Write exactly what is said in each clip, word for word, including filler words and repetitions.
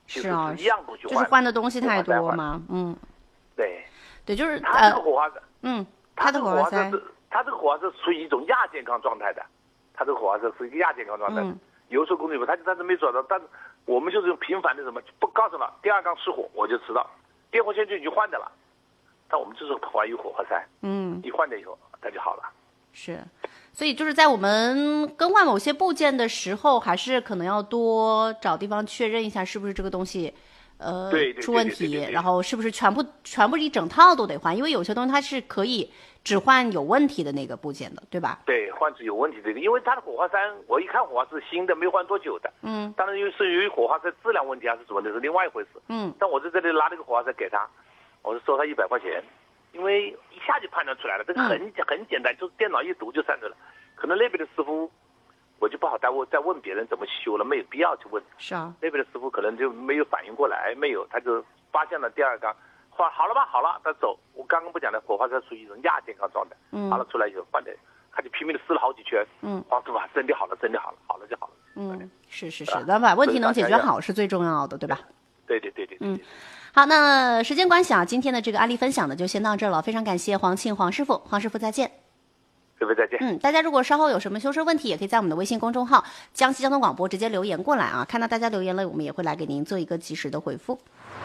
其实是一样不去换， 就是换的东西太多嘛，嗯， 对， 对，就是它这个火花塞， 嗯， 它这个火花塞是它这个火花塞属于一种亚健康状态的，它这个火花塞是一个亚健康状态的， 嗯， 有时候工作以后它它是没做到，但是我们就是用频繁的什么不告诉了，第二缸失火我就知道，电火线就已经换的了，但我们就是怀疑火花塞， 嗯， 一换掉以后它就好了， 是。所以就是在我们更换某些部件的时候，还是可能要多找地方确认一下，是不是这个东西，呃， 对对对出问题，然后是不是全部全部一整套都得换？因为有些东西它是可以只换有问题的那个部件的，对吧？ 对，换是有问题的，因为它的火花塞，我一看火花是新的，没换多久的。 嗯。 当然，因为是由于火花塞质量问题还是什么的，是另外一回事。 嗯。 但我在这里拿了个火花塞给他，我是收他一百块钱，因为一下就判断出来了，这个很、嗯、很简单，就是电脑一读就算出来了。可能那边的师傅，我就不好再问再问别人怎么修了，没有必要去问。 是啊。 那边的师傅可能就没有反应过来，没有，他就发现了第二缸，换好了吧，好了，他走。我刚刚不讲的，火花塞属于一种亚健康状态。 嗯。 好了，出来以后换的，他就拼命的试了好几圈。 嗯。 啊，对吧？真的好了，真的好了，好了就好了。 嗯，是是是，咱把问题能解决好是最重要的，对吧？ 对对对对。 嗯。好，那时间关系啊，今天的这个案例分享呢就先到这儿了，非常感谢黄庆黄师傅，黄师傅再见。 各位再见。 嗯，大家如果稍后有什么修车问题，也可以在我们的微信公众号江西交通广播直接留言过来啊，看到大家留言了，我们也会来给您做一个及时的回复。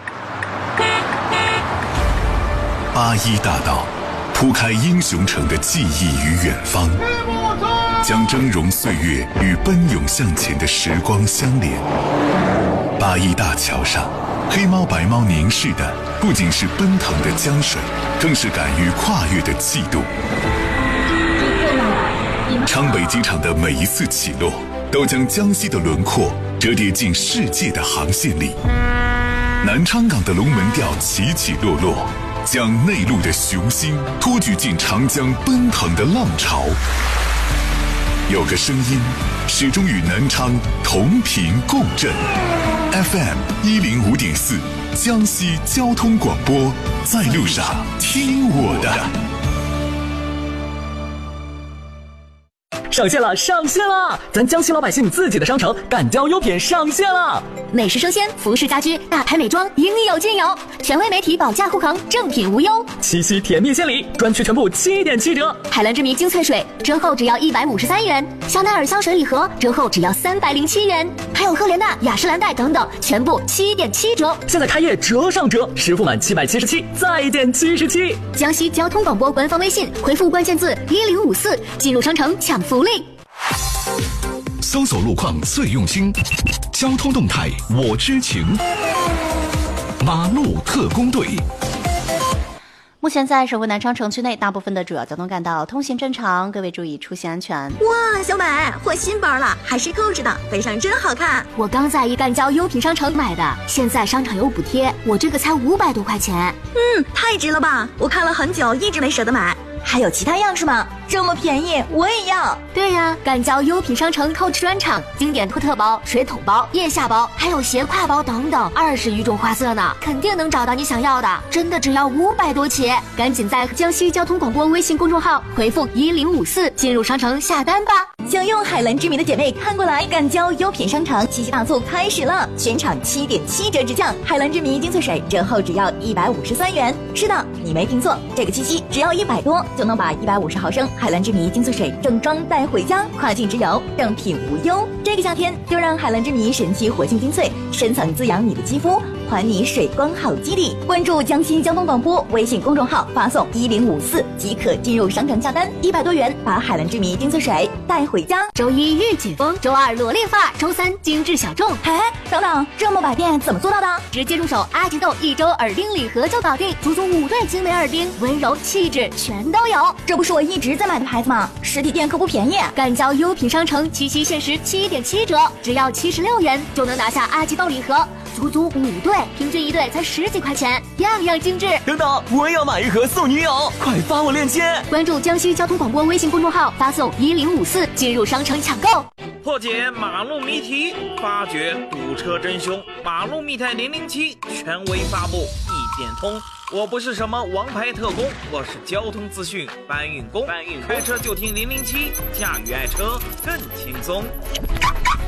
八一大道铺开英雄城的记忆与远方，将峥嵘岁月与奔涌向前的时光相连。八一大桥上，黑猫白猫凝视的不仅是奔腾的江水，更是敢于跨越的气度。昌北机场的每一次起落，都将江西的轮廓折叠进世界的航线里。南昌港的龙门吊起起落落，将内陆的雄心托举进长江奔腾的浪潮。有个声音始终与南昌同频共振 ，F M 一零五点四，江西交通广播，在路上听我的。 上线了，上线了！咱江西老百姓自己的商城敢交优品上线了， 美食生鲜、服饰家居、大牌美妆，应有尽有。权威媒体保价护航，正品无忧。 七夕甜蜜献礼，专区全部七点七折。 海蓝之谜精粹水折后只要一百五十三元，香奈儿香水礼盒折后只要三百零七元，还有赫莲娜、雅诗兰黛等等，全部七点七折。 现在开业折上折，实付满七百七十七再减七十七。 江西交通广播官方微信回复关键字一零五四，进入商城抢福利。 搜索路况最用心，交通动态我知情。马路特工队。 目前在首府南昌城区内，大部分的主要交通干道通行正常，各位注意出行安全。 哇，小美换新包了，还是购置的，背上真好看。 我刚在一干交优品商城买的，现在商场有补贴，我这个才五百多块钱。 嗯，太值了吧！我看了很久，一直没舍得买。还有其他样式吗？这么便宜，我也要。 对呀，干交优品商城购置专场，经典托特包、水桶包、腋下包，还有斜挎包等等，二十余种花色呢，肯定能找到你想要的。真的只要五百多起，赶紧在江西交通广播微信公众号回复一零五四进入商城下单吧。 想用海蓝之谜的姐妹看过来，干交优品商城七夕大促开始了，全场七点七折直降，海蓝之谜精粹水折后只要一百五十三元。是的，你没听错，这个七夕只要一百多。就能把一百五十毫升海蓝之谜精粹水正装带回家，跨境直邮，正品无忧。这个夏天就让海蓝之谜神奇活性精粹深层滋养你的肌肤，还你水光好肌理。关注江西交通广播微信公众号，发送一零五四即可进入商城下单，一百多元把海蓝之谜精粹水带回家。 周一御姐风，周二裸练发，周三精致小众。 哎，等等，这么百变怎么做到的？ 直接入手阿吉豆一周耳钉礼盒就搞定，足足五对精美耳钉，温柔气质全都有。 这不是我一直在买的牌子吗？实体店可不便宜。 干交优品商城七夕限时七点七折，只要七十六元就能拿下阿吉豆礼盒，足足五对，平均一对才十几块钱，样样精致。 等等，我也要买一盒送女友，快发我链接。 关注江西交通广播微信公众号，发送一零五四进入商城抢购。 破解马路谜题，发掘堵车真凶，马路密探零零七权威发布，一点通。我不是什么王牌特工，我是交通资讯搬运工。搬运开车就听零零七，驾驭爱车更轻松。